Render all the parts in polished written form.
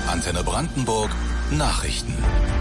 Antenne Brandenburg Nachrichten.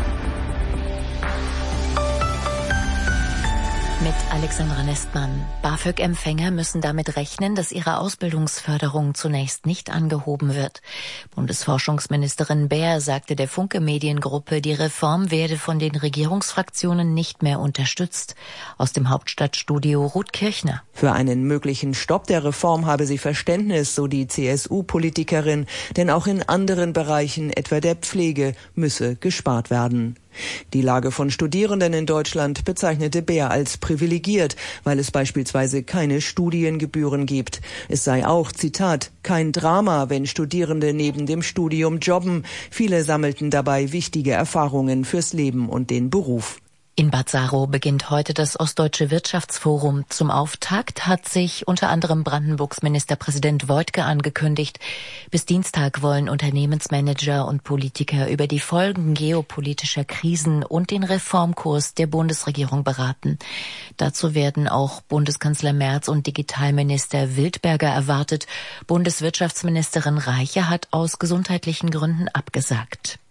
Mit Alexandra Nestmann. BAföG-Empfänger müssen damit rechnen, dass ihre Ausbildungsförderung zunächst nicht angehoben wird. Bundesforschungsministerin Baer sagte der Funke-Mediengruppe, die Reform werde von den Regierungsfraktionen nicht mehr unterstützt. Aus dem Hauptstadtstudio Ruth Kirchner. Für einen möglichen Stopp der Reform habe sie Verständnis, so die CSU-Politikerin, denn auch in anderen Bereichen, etwa der Pflege, müsse gespart werden. Die Lage von Studierenden in Deutschland bezeichnete Baer als privilegiert, weil es beispielsweise keine Studiengebühren gibt. Es sei auch, Zitat, kein Drama, wenn Studierende neben dem Studium jobben. Viele sammelten dabei wichtige Erfahrungen fürs Leben und den Beruf. In Bad Saro beginnt heute das Ostdeutsche Wirtschaftsforum. Zum Auftakt hat sich unter anderem Brandenburgs Ministerpräsident Woidke angekündigt. Bis Dienstag wollen Unternehmensmanager und Politiker über die Folgen geopolitischer Krisen und den Reformkurs der Bundesregierung beraten. Dazu werden auch Bundeskanzler Merz und Digitalminister Wildberger erwartet. Bundeswirtschaftsministerin Reiche hat aus gesundheitlichen Gründen abgesagt.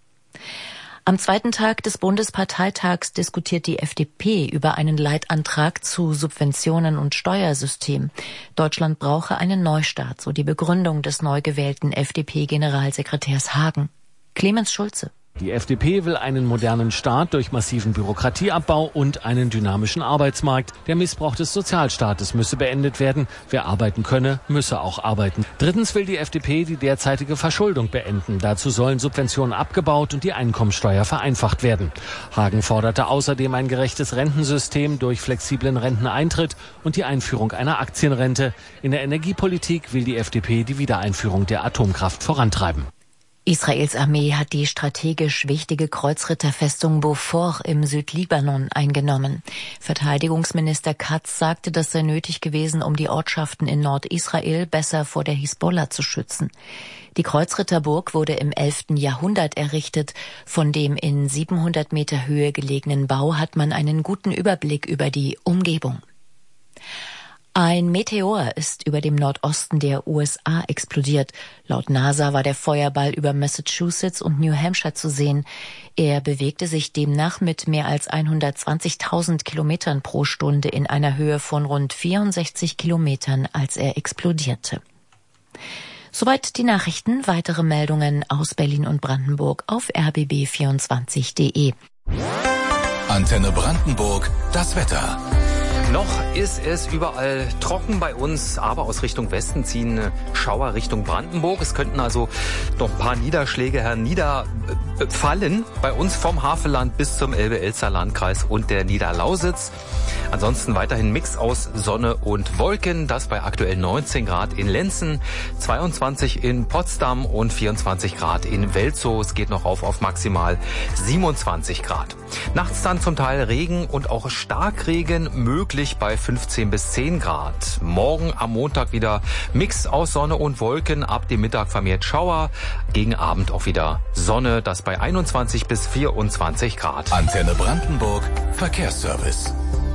Am zweiten Tag des Bundesparteitags diskutiert die FDP über einen Leitantrag zu Subventionen und Steuersystem. Deutschland brauche einen Neustart, so die Begründung des neu gewählten FDP-Generalsekretärs Hagen. Clemens Schulze. Die FDP will einen modernen Staat durch massiven Bürokratieabbau und einen dynamischen Arbeitsmarkt. Der Missbrauch des Sozialstaates müsse beendet werden. Wer arbeiten könne, müsse auch arbeiten. Drittens will die FDP die derzeitige Verschuldung beenden. Dazu sollen Subventionen abgebaut und die Einkommensteuer vereinfacht werden. Hagen forderte außerdem ein gerechtes Rentensystem durch flexiblen Renteneintritt und die Einführung einer Aktienrente. In der Energiepolitik will die FDP die Wiedereinführung der Atomkraft vorantreiben. Israels Armee hat die strategisch wichtige Kreuzritterfestung Beaufort im Südlibanon eingenommen. Verteidigungsminister Katz sagte, das sei nötig gewesen, um die Ortschaften in Nordisrael besser vor der Hisbollah zu schützen. Die Kreuzritterburg wurde im 11. Jahrhundert errichtet. Von dem in 700 Meter Höhe gelegenen Bau hat man einen guten Überblick über die Umgebung. Ein Meteor ist über dem Nordosten der USA explodiert. Laut NASA war der Feuerball über Massachusetts und New Hampshire zu sehen. Er bewegte sich demnach mit mehr als 120.000 Kilometern pro Stunde in einer Höhe von rund 64 Kilometern, als er explodierte. Soweit die Nachrichten. Weitere Meldungen aus Berlin und Brandenburg auf rbb24.de. Antenne Brandenburg, das Wetter. Noch ist es überall trocken bei uns, aber aus Richtung Westen ziehen Schauer Richtung Brandenburg. Es könnten also noch ein paar Niederschläge herniederfallen. Bei uns vom Havelland bis zum Elbe-Elster-Landkreis und der Niederlausitz. Ansonsten weiterhin Mix aus Sonne und Wolken. Das bei aktuell 19 Grad in Lenzen, 22 in Potsdam und 24 Grad in Welzow. Es geht noch auf maximal 27 Grad. Nachts dann zum Teil Regen und auch Starkregen möglich bei 15 bis 10 Grad. Morgen am Montag wieder Mix aus Sonne und Wolken. Ab dem Mittag vermehrt Schauer. Gegen Abend auch wieder Sonne. Das bei 21 bis 24 Grad. Antenne Brandenburg Verkehrsservice.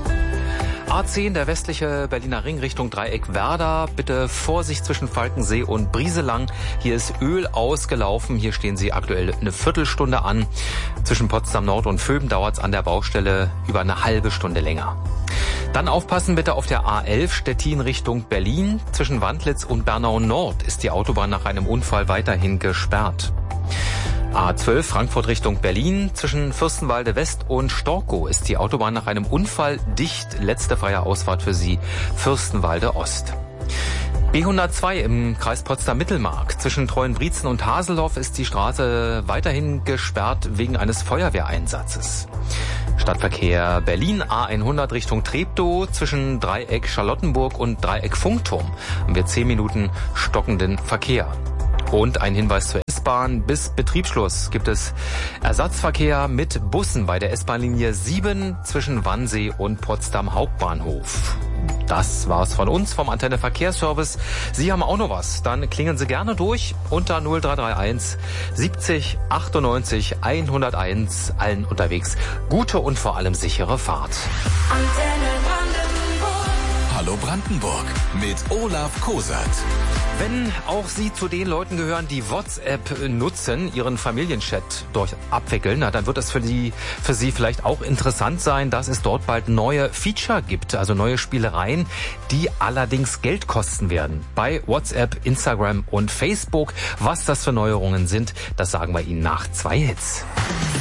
A10, der westliche Berliner Ring Richtung Dreieck Werder. Bitte Vorsicht zwischen Falkensee und Brieselang. Hier ist Öl ausgelaufen. Hier stehen Sie aktuell eine Viertelstunde an. Zwischen Potsdam Nord und Vöben dauert es an der Baustelle über eine halbe Stunde länger. Dann aufpassen bitte auf der A11 Stettin Richtung Berlin. Zwischen Wandlitz und Bernau Nord ist die Autobahn nach einem Unfall weiterhin gesperrt. A12 Frankfurt Richtung Berlin. Zwischen Fürstenwalde West und Storkow ist die Autobahn nach einem Unfall dicht. Letzte freie Ausfahrt für Sie Fürstenwalde Ost. B102 im Kreis Potsdam-Mittelmark. Zwischen Treuenbrietzen und Haselhoff ist die Straße weiterhin gesperrt wegen eines Feuerwehreinsatzes. Stadtverkehr Berlin A100 Richtung Treptow. Zwischen Dreieck Charlottenburg und Dreieck Funkturm haben wir 10 Minuten stockenden Verkehr. Und ein Hinweis zur S-Bahn. Bis Betriebsschluss gibt es Ersatzverkehr mit Bussen bei der S-Bahn-Linie 7 zwischen Wannsee und Potsdam Hauptbahnhof. Das war's von uns vom Antenne Verkehrsservice. Sie haben auch noch was? Dann klingen Sie gerne durch unter 0331 70 98 101. Allen unterwegs gute und vor allem sichere Fahrt. Hallo Brandenburg mit Olaf Kosert. Wenn auch Sie zu den Leuten gehören, die WhatsApp nutzen, ihren Familienchat abwickeln, dann wird es für Sie vielleicht auch interessant sein, dass es dort bald neue Feature gibt, also neue Spielereien, die allerdings Geld kosten werden. Bei WhatsApp, Instagram und Facebook. Was das für Neuerungen sind, das sagen wir Ihnen nach 2 Hits.